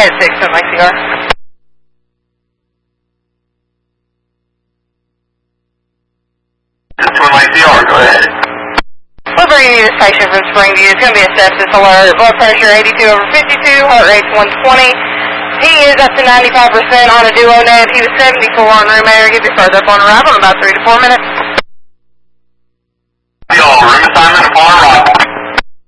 At 6 on my CR. Just on my CR, go ahead. We're bringing you to station from Springview. It's going to be a sepsis alert. Blood pressure 82/52, heart rate 120. He is up to 95% on a duo net. He was 74 on room air. Give you further up on arrival in about 3 to 4 minutes. Room assignment,